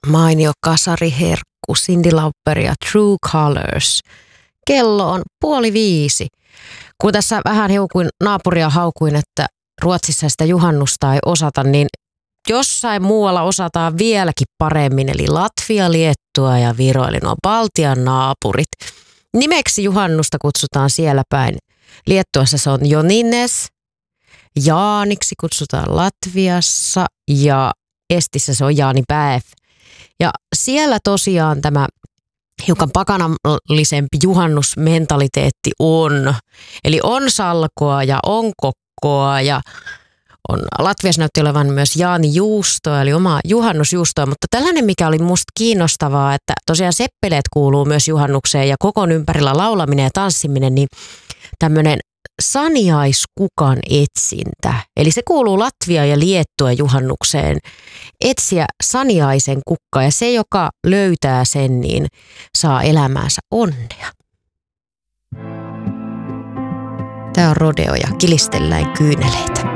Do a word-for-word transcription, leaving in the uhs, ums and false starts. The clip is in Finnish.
mainio kasariherkku Cyndi Lauper ja True Colors. Kello on puoli viisi. Kun tässä vähän heukuin naapuria haukuin, että Ruotsissa sitä juhannusta ei osata, niin jossain muualla osataan vieläkin paremmin, eli Latvia, Liettua ja Viro, eli nuo Baltian naapurit. Nimeksi juhannusta kutsutaan siellä päin. Liettuassa se on Jonines, Jaaniksi kutsutaan Latviassa ja Estissä se on Jaanipäev. Ja siellä tosiaan tämä hiukan pakanallisempi juhannusmentaliteetti on. Eli on salkoa ja on kokkoa ja on, Latviassa näytti olevan myös jaanijuustoa, eli oma juhannusjuustoa, mutta tällainen mikä oli musta kiinnostavaa, että tosiaan seppeleet kuuluu myös juhannukseen ja kokon ympärillä laulaminen ja tanssiminen, niin tämmöinen saniaiskukan etsintä. Eli se kuuluu Latvia ja Liettua juhannukseen. Etsiä saniaisen kukka ja se, joka löytää sen, niin saa elämäänsä onnea. Tämä on rodeo ja kilistellään kyyneleitä.